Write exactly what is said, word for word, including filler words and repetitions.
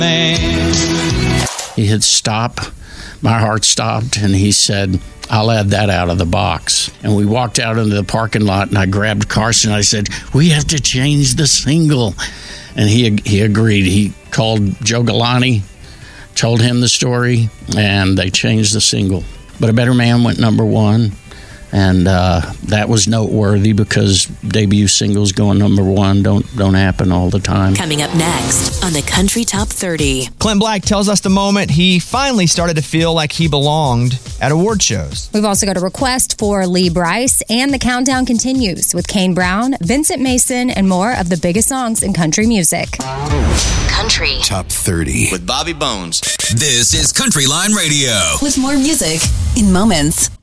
He hit stop. My heart stopped, and he said, I'll add that out of the box. And we walked out into the parking lot, and I grabbed Carson. I said, we have to change the single. And he he agreed. He called Joe Galante, told him the story, and they changed the single. But A Better Man went number one. And uh, that was noteworthy because debut singles going number one don't don't happen all the time. Coming up next on the Country Top thirty. Clint Black tells us the moment he finally started to feel like he belonged at award shows. We've also got a request for Lee Brice, and the countdown continues with Kane Brown, Vincent Mason, and more of the biggest songs in country music. Country Top thirty with Bobby Bones. This is Country Line Radio. with more music in moments.